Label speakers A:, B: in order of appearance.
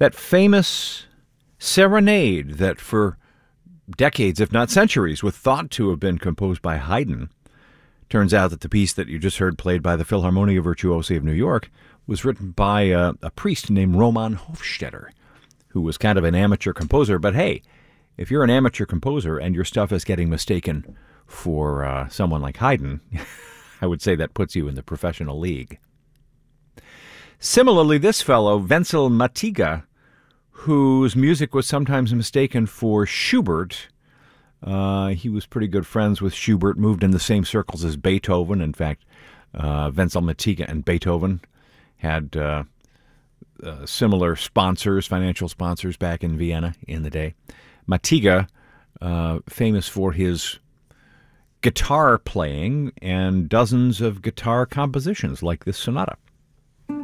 A: That famous serenade that for decades, if not centuries, was thought to have been composed by Haydn. Turns out that the piece that you just heard played by the Philharmonia Virtuosi of New York was written by a priest named Roman Hofstetter, who was kind of an amateur composer. But hey, if you're an amateur composer and your stuff is getting mistaken for someone like Haydn, I would say that puts you in the professional league. Similarly, this fellow, Wenzel Matiga, whose music was sometimes mistaken for Schubert. He was pretty good friends with Schubert, moved in the same circles as Beethoven. In fact, Wenzel Matiga and Beethoven had similar sponsors, financial sponsors back in Vienna in the day. Matiga, famous for his guitar playing and dozens of guitar compositions like this sonata.